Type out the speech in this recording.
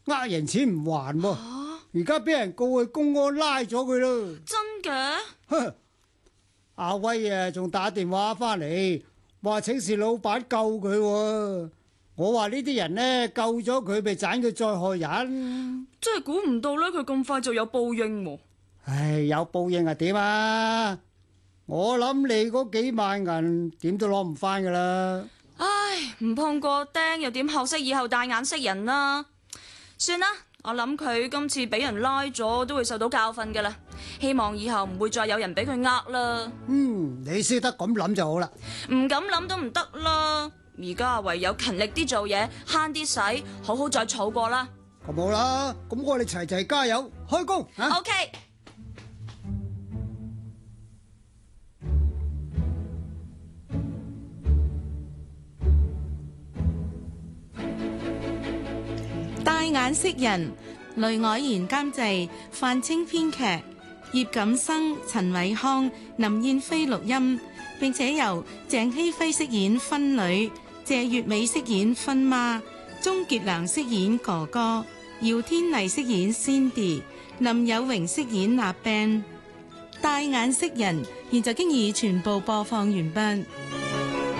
呃人錢唔還喎，而家俾人告去公安拉咗佢咯。 真嘅？ 哼，阿威啊，仲打電話翻嚟，話請示老闆救佢喎。我話呢啲人呢，救咗佢咪斬佢再害人。 真係估唔到咧，佢咁快就有報應喎。 唉，有報應係點啊？我諗你嗰幾萬銀點都攞唔翻噶啦。 唉，唔碰過釘又點學識以後帶眼識人啦？算啦，我諗佢今次俾人拉咗都會受到教訓噶啦。希望以後唔會再有人俾佢呃啦。 你識得咁諗就好啦。 唔敢諗都唔得啦。而家唯有勤力啲做嘢，慳啲使，好好再儲過啦。 咁好啦，咁我哋齊齊加油，開工啊 ！OK。 帶眼識人，雷凱賢監製，范青編劇，葉錦生、陳偉康、林燕飛錄音，並且由鄭希輝飾演分女，謝月美飾演分媽，鍾傑良飾演哥哥，姚天麗飾演 Cindy， 林有榮飾演阿 Ben。帶眼識人，現在經已全部播放完畢。